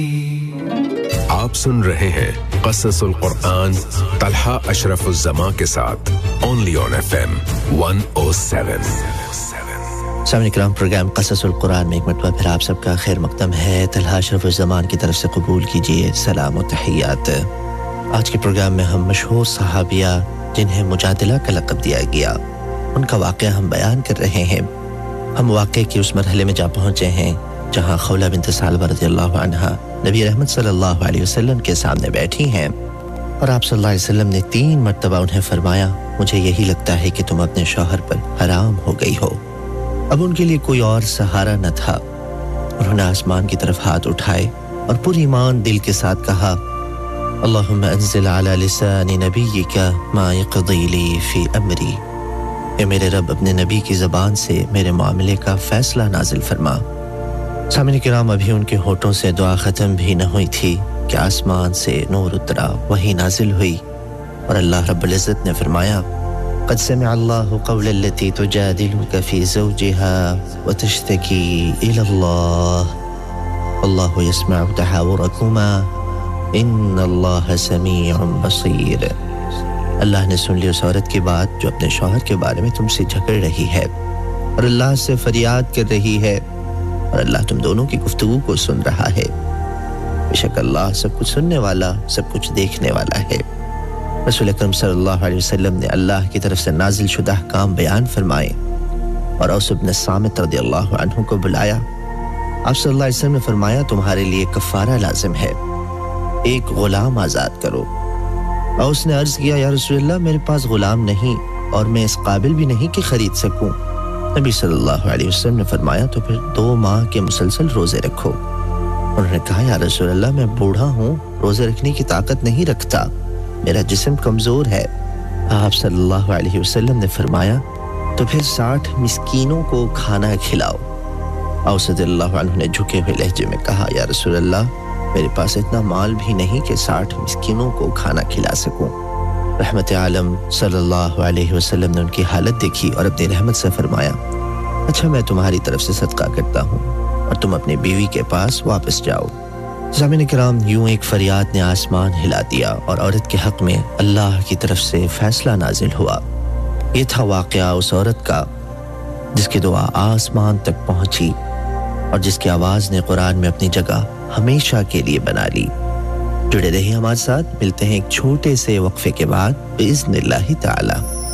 आप सुन रहे हैं क़ससुल क़ुरआन तलहा अशरफ उज़्ज़मा के साथ ओनली ऑन एफएम 107। सामने कलाम प्रोग्राम क़ससुल क़ुरआन में एक मरतबा फिर आप सबका खैर मक़दम है। तलहा अशरफ उज़्ज़मा की तरफ से कबूल कीजिए सलाम व तहियात। आज के प्रोग्राम में हम मशहूर सहाबिया जिन्हें मुजादिला का लक़ब दिया गया उनका वाक़या हम बयान कर रहे हैं। हम वाक़े के उस मरहले में जा पहुँचे हैं जहाँ खौला बिन्त सालबा रज़ियल्लाहु अन्हा नबी रहमत सल्लल्लाहु अलैहि वसल्लम के सामने बैठी हैं और आप सल्लल्लाहु अलैहि वसल्लम ने 3 मरतबा उन्हें फरमाया, मुझे यही लगता है कि तुम अपने शौहर पर हराम हो गई हो। अब उनके लिए कोई और सहारा न था। उन्होंने आसमान की तरफ हाथ उठाए और पूरी ईमान दिल के साथ कहा, अल्लाहुम्मा अंज़िल अला लिसानी नबिय्यिका मा यक़दी ली फ़ी अमरी। ए मेरे रब, अपने नबी की ज़बान से मेरे मामले का फ़ैसला नाज़िल फरमा। सामने किराम, अभी उनके होठों से दुआ ख़त्म भी न हुई थी कि आसमान से नूर उतरा, वही नाज़िल हुई और अल्लाह रब्बुल इज़्ज़त ने फरमाया, क़द समिअ अल्लाहु क़ौला लती तुजादिलुका फ़ी ज़ौजिहा व तश्तकी इलल्लाह वल्लाहु यस्मअु तहावुरकुमा इन्नल्लाहा समीउन बसीर। अल्लाह ने सुन ली उस औरत की बात जो अपने शौहर के बारे में तुमसे झगड़ रही है और अल्लाह से फरियाद कर रही है और अल्लाह तुम दोनों की गुफ्तगू को सुन रहा है। बेशक अल्लाह सब कुछ सुनने वाला, सब कुछ देखने वाला है। रसूल अकरम सल्लल्लाहु अलैहि वसल्लम ने अल्लाह की तरफ से नाजिल शुदा अहकाम बयान फरमाए और औस इब्न सामित रज़ियल्लाहु अन्हु को बुलाया। आप सल्लल्लाहु अलैहि वसल्लम ने फरमाया, तुम्हारे लिए कफ़ारा लाजिम है, एक गुलाम आज़ाद करो। और उसने अर्ज़ किया, या रसूलल्लाह, मेरे पास गुलाम नहीं और मैं इस काबिल भी नहीं कि खरीद सकूं। नबी सल्लल्लाहु अलैहि वसल्लम ने फरमाया, तो फिर 2 माह के मुसलसल रोजे रखो। उन्होंने कहा, या रसूल अल्लाह, मैं बूढ़ा हूँ, रोजे रखने की ताकत नहीं रखता, मेरा जिस्म कमजोर है। आप सल्लल्लाहु अलैहि वसल्लम ने फरमाया, तो फिर 60 मिस्कीनों को खाना खिलाओ। औस रज़ियल्लाहु अन्हु ने झुके हुए लहजे में कहा, या रसूल अल्लाह, मेरे पास इतना माल भी नहीं कि 60 मिस्कीनों को खाना खिला सकूं। रहमत आलम सल्लल्लाहु अलैहि वसल्लम ने उनकी हालत देखी और अपनी रहमत से फरमाया, अच्छा, मैं तुम्हारी तरफ से सदका करता हूँ और तुम अपनी बीवी के पास वापस जाओ। ज़ामिन किराम, यूं एक फरियाद ने आसमान हिला दिया और औरत के हक में अल्लाह की तरफ से फैसला नाजिल हुआ। ये था वाक़या उस औरत का जिसकी दुआ आसमान तक पहुंची और जिसकी आवाज़ ने कुरान में अपनी जगह हमेशा के लिए बना ली। जुड़े रहिए हमारे साथ, मिलते हैं एक छोटे से वक्फे के बाद बिइज़्निल्लाहि ताला।